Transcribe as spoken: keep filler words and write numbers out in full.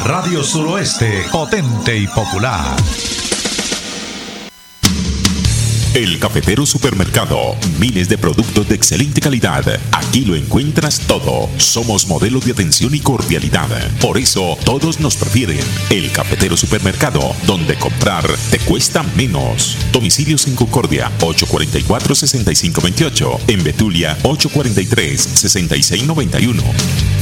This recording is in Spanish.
Radio Suroeste, potente y popular. El Cafetero Supermercado. Miles de productos de excelente calidad. Aquí lo encuentras todo. Somos modelo de atención y cordialidad. Por eso todos nos prefieren. El Cafetero Supermercado, donde comprar te cuesta menos. Domicilios en Concordia, ocho cuarenta y cuatro, sesenta y cinco veintiocho. En Betulia, ocho cuarenta y tres, sesenta y seis noventa y uno.